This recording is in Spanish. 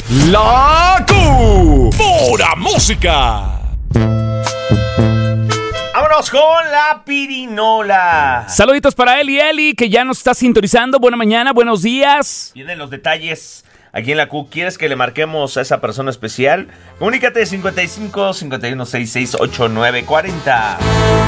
La Q. Pura música. Vámonos con la pirinola. Saluditos para Eli, que ya nos está sintonizando. Buena mañana, buenos días. Vienen los detalles aquí en la Q. ¿Quieres que le marquemos a esa persona especial? Comunícate 55 51 66 89 40.